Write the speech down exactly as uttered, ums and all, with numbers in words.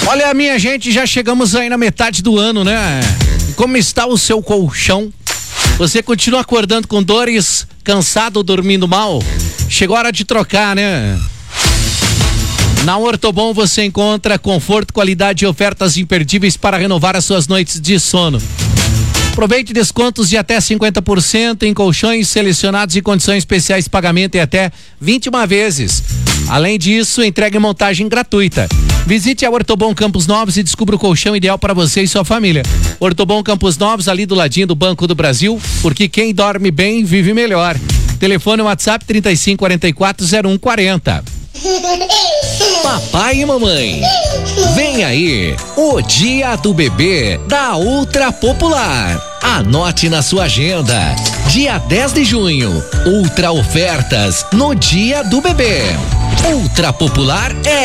Olha, minha gente, já chegamos aí na metade do ano, né? Como está o seu colchão? Você continua acordando com dores, cansado ou dormindo mal? Chegou a hora de trocar, né? Na Ortobon você encontra conforto, qualidade e ofertas imperdíveis para renovar as suas noites de sono. Aproveite descontos de até cinquenta por cento em colchões selecionados e condições especiais de pagamento em até vinte e uma vezes. Além disso, entrega e montagem gratuita. Visite a Ortobon Campos Novos e descubra o colchão ideal para você e sua família. Ortobon Campos Novos, ali do ladinho do Banco do Brasil, porque quem dorme bem vive melhor. Telefone WhatsApp trinta e cinco, quarenta e quatro, zero um quarenta. Papai e mamãe, vem aí o Dia do Bebê da Ultra Popular. Anote na sua agenda, dia dez de junho, Ultra Ofertas no Dia do Bebê. Ultra Popular é